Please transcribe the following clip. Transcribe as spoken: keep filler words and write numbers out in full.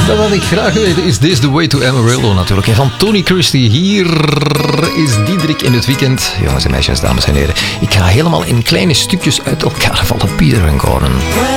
Dat had ik graag weten. Is This the Way to Amarillo natuurlijk. En van Tony Christie. Hier is Diederik in het weekend. Jongens en meisjes, dames en heren. Ik ga helemaal in kleine stukjes uit elkaar vallen. Peter en Gordon.